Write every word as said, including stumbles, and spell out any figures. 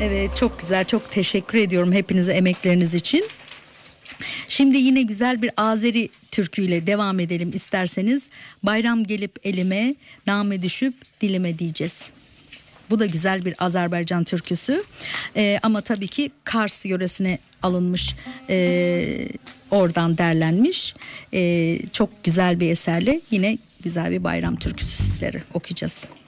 Evet, çok güzel, çok teşekkür ediyorum hepinize emekleriniz için. Şimdi yine güzel bir Azeri türküyle devam edelim isterseniz. Bayram gelip elime, name düşüp dilime diyeceğiz. Bu da güzel bir Azerbaycan türküsü. Ee, ama tabii ki Kars yöresine alınmış, e, oradan derlenmiş. E, çok güzel bir eserle yine güzel bir bayram türküsü sizlere okuyacağız.